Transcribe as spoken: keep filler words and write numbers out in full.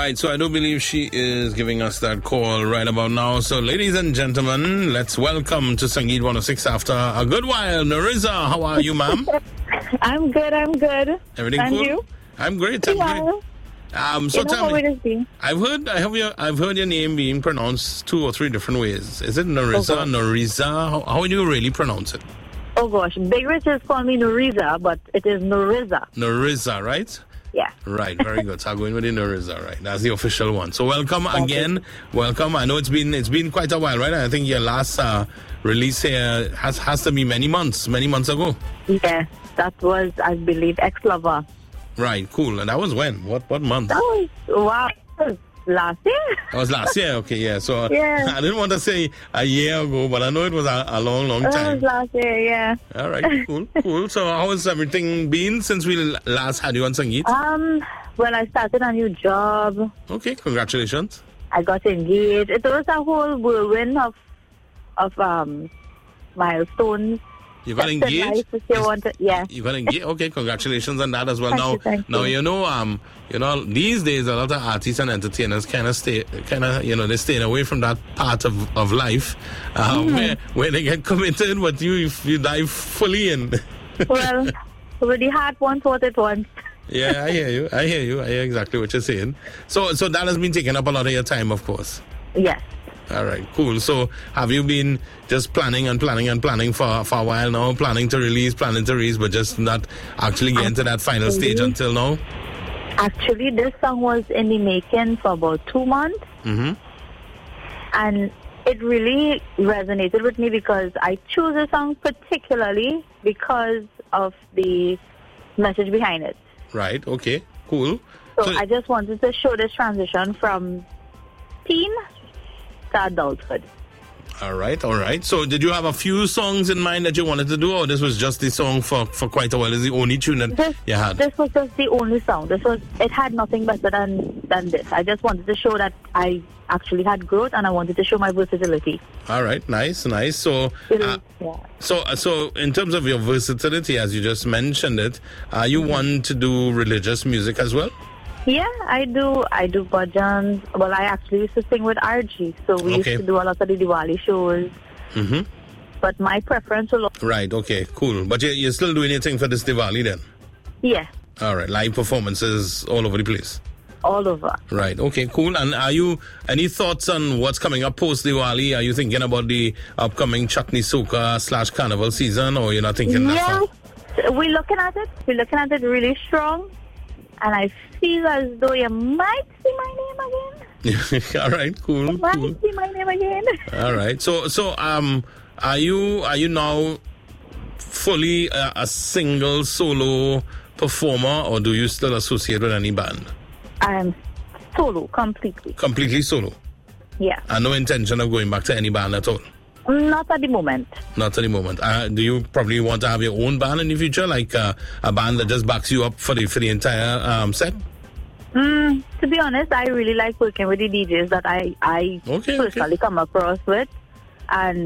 right, so I do believe she is giving us that call right about now. So, ladies and gentlemen, let's welcome to Sangeet one oh six after a good while, Noriza. How are you, ma'am? I'm good, I'm good. Everything and cool? You? I'm great, I'm yeah. great. Um, so you know tell how me, it is being? I've heard, I have your, I've heard your name being pronounced two or three different ways. Is it Noriza, Oh, Noriza? How, how do you really pronounce it? Oh gosh, Big Rich has called me Noriza, but it is Noriza. Noriza, right? Yeah. Right, very good. So I'm going with the Noriza, right? That's the official one. So welcome Thank again. you. Welcome. I know it's been it's been quite a while, right? I think your last uh, release here has has to be many months, many months ago. Yeah, that was, I believe, Ex-Lover. Right, cool. And that was when? What what month? That was, wow, that was last year. That was last year. Okay, yeah. So uh, Yeah. I didn't want to say a year ago, but I know it was a, a long, long That time. was last year, yeah. All right, cool, cool. So how has everything been since we last had you on Sangeet? Um, well, I started a new job. Okay, congratulations. I got engaged. It was a whole whirlwind of, of um, milestones. You got That's engaged? the life if you want to, yeah. You got engaged? Okay, congratulations on that as well. Thank now, you, thank now you. you know, um, you know, these days a lot of artists and entertainers kind of stay, kind of, you know, they stay away from that part of, of life uh, Mm-hmm. where where they get committed, but you you dive fully in. Well, with the heart wants what it wants. Yeah, I hear you. I hear you. I hear exactly what you're saying. So, so that has been taking up a lot of your time, of course. Yes. All right, cool. So, have you been just planning and planning and planning for for a while now? Planning to release, planning to release, but just not actually getting to that final stage until now? Actually, this song was in the making for about two months. Mm-hmm. And it really resonated with me because I chose a song particularly because of the message behind it. Right. Okay. Cool. So, I just wanted to show this transition from teen to adulthood. all right. All right. So, did you have a few songs in mind that you wanted to do, or this was just the song for, for quite a while? Is the only tune that This, you had? this was just the only song. This was it had nothing better than than this. I just wanted to show that I actually had growth, and I wanted to show my versatility. All right. Nice. Nice. So, It uh, is- yeah. so, uh, so in terms of your versatility, as you just mentioned it, are you one to do religious music as well? Yeah, I do. I do bhajans. Well, I actually used to sing with R G, so we Okay. used to do a lot of the Diwali shows. Mm-hmm. But my preference will, Right. Okay. Cool. But you, you're still doing anything for this Diwali then? yeah, All right. Live performances all over the place. all over. Right. Okay. Cool. And are you any thoughts on what's coming up post Diwali? Are you thinking about the upcoming Chutney Soka slash Carnival season, or you're not thinking that far? Yes, we're looking at it. We're looking at it really strong, and I feel as though you might see my name again. All right. Cool. Might Cool. see my name again. All right. So, so um, are you are you now fully a, a single solo performer, or do you still associate with any band? I'm solo completely. Completely solo, Yeah, and no intention of going back to any band at all. not at the moment. Not at the moment. Uh, do you probably want to have your own band in the future, like uh, a band that just backs you up for the for the entire um, set? Mm, to be honest, I really like working with the D Js that I I Okay, personally okay. come across with, and